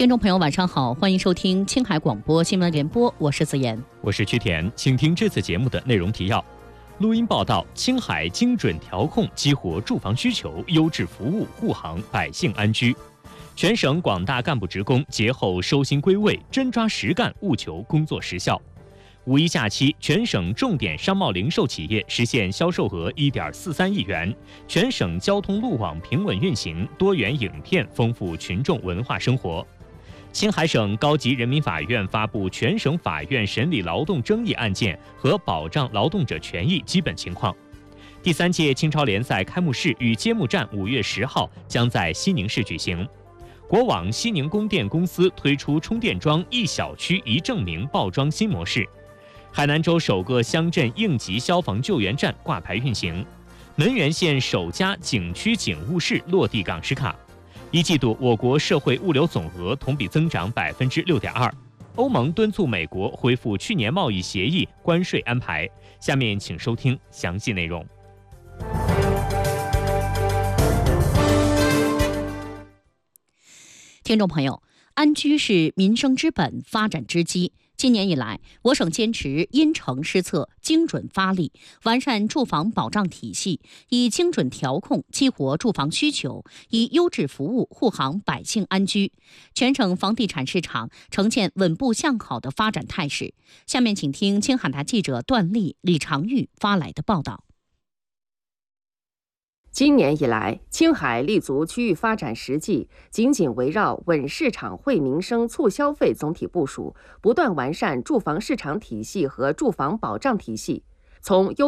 听众朋友，晚上好，欢迎收听青海广播新闻联播，我是子妍， 我是曲田，请听这次节目的内容提要。录音报道：青海精准调控，激活住房需求，优质服务护航百姓安居。全省广大干部职工节后收心归位，真抓实干，务求工作实效。五一假期，全省重点商贸零售企业实现销售额1.43亿元，全省交通路网平稳运行，多元影片丰富群众文化生活。青海省高级人民法院发布全省法院审理劳动争议案件和保障劳动者权益基本情况。第3届青超联赛开幕式与揭幕战5月10号将在西宁市举行。国网西宁供电公司推出充电桩一小区一证明报装新模式。海南州首个乡镇应急消防救援站挂牌运行。汶源县首家景区警务室落地港识卡。一季度，我国社会物流总额同比增长6.2%。欧盟敦促美国恢复去年贸易协议关税安排。下面请收听详细内容。 听众朋友，安居是民生之本，发展之基。今年以来，我省坚持因城施策、精准发力，完善住房保障体系，以精准调控激活住房需求，以优质服务护航百姓安居。全省房地产市场呈现稳步向好的发展态势。下面请听青海台记者段丽、李长玉发来的报道。 今年以来，青海立足区域发展实际，紧紧围绕稳市场、惠民生、促消费总体部署，不断完善住房市场体系和住房保障体系，从优